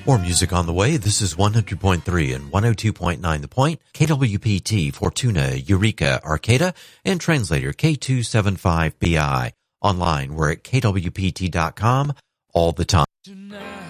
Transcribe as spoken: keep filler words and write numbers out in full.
More music on the way. This is one hundred point three and one oh two point nine The Point, K W P T, Fortuna, Eureka, Arcata, and translator K two seventy-five B I. Online, we're at K W P T dot com all the time.